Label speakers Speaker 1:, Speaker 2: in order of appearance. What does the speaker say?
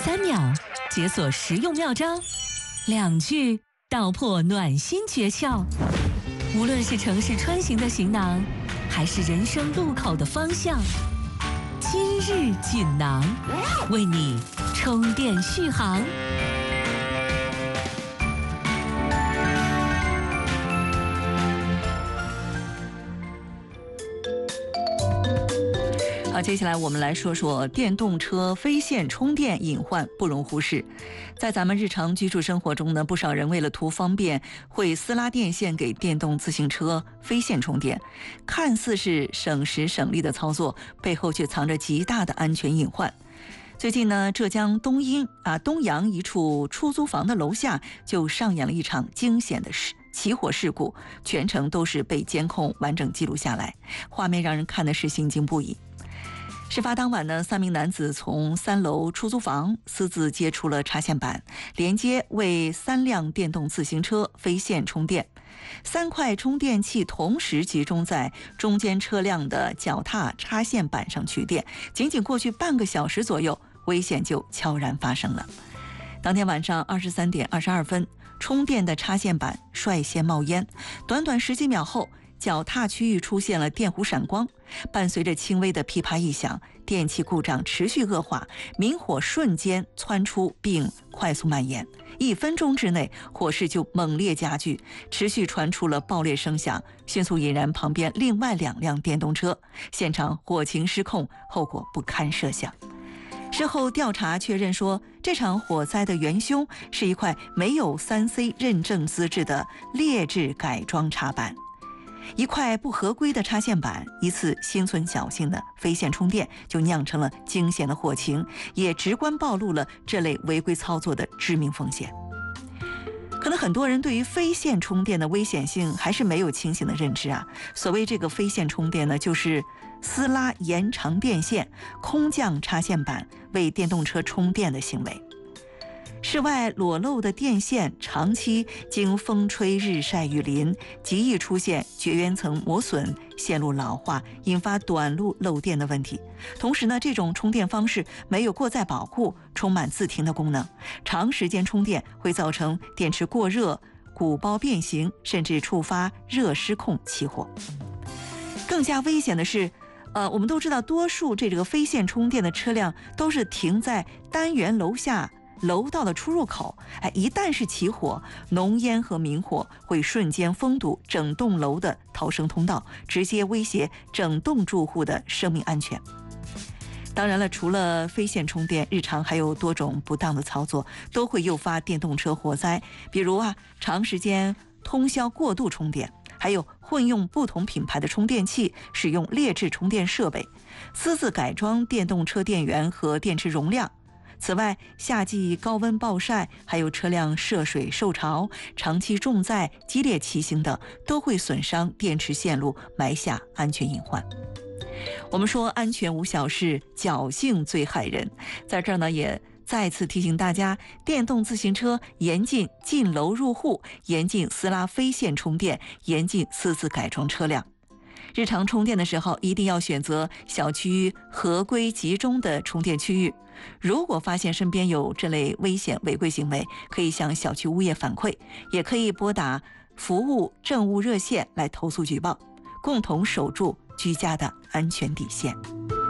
Speaker 1: 3秒解锁实用妙招，2句道破暖心诀窍。无论是城市穿行的行囊，还是人生路口的方向，今日锦囊为你充电续航。
Speaker 2: 好，接下来我们来说说电动车非线充电隐患不容忽视。在咱们日常居住生活中呢，不少人为了图方便，会私拉电线给电动自行车非线充电。看似是省时省力的操作，背后却藏着极大的安全隐患。最近呢，浙江东阳一处出租房的楼下就上演了一场惊险的起火事故，全程都是被监控完整记录下来，画面让人看的是心惊不已。事发当晚呢，3名男子从3楼出租房私自接出了插线板，连接为3辆电动自行车非线充电。3块充电器同时集中在中间车辆的脚踏插线板上取电，仅仅过去半个小时左右，危险就悄然发生了。当天晚上23点22分，充电的插线板率先冒烟，短短10几秒后，脚踏区域出现了电弧闪光，伴随着轻微的噼啪异响，电器故障持续恶化，明火瞬间窜出并快速蔓延。1分钟之内，火势就猛烈加剧，持续传出了爆裂声响，迅速引燃旁边另外2辆电动车，现场火情失控，后果不堪设想。事后调查确认说，这场火灾的元凶是一块没有3C 认证资质的劣质改装插板。一块不合规的插线板，一次心存侥幸的非线充电，就酿成了惊险的火情，也直观暴露了这类违规操作的致命风险。可能很多人对于非线充电的危险性还是没有清醒的认知啊。所谓这个非线充电呢，就是私拉延长电线、空降插线板为电动车充电的行为。室外裸露的电线长期经风吹日晒雨淋，极易出现绝缘层磨损、线路老化，引发短路漏电的问题。同时呢，这种充电方式没有过载保护，充满自停的功能，长时间充电会造成电池过热、鼓包变形，甚至触发热失控起火。更加危险的是，我们都知道，多数这个非线充电的车辆都是停在单元楼下楼道的出入口，一旦是起火，浓烟和明火会瞬间封堵整栋楼的逃生通道，直接威胁整栋住户的生命安全。当然了，除了非线充电，日常还有多种不当的操作都会诱发电动车火灾，比如长时间通宵过度充电，还有混用不同品牌的充电器，使用劣质充电设备，私自改装电动车电源和电池容量。此外，夏季高温暴晒，还有车辆涉水受潮、长期重载、激烈骑行等，都会损伤电池线路，埋下安全隐患。我们说安全无小事，侥幸最害人。在这儿呢，也再次提醒大家，电动自行车严禁进楼入户，严禁私拉非线充电，严禁私自改装车辆。日常充电的时候，一定要选择小区合规集中的充电区域。如果发现身边有这类危险违规行为，可以向小区物业反馈，也可以拨打服务政务热线来投诉举报，共同守住居家的安全底线。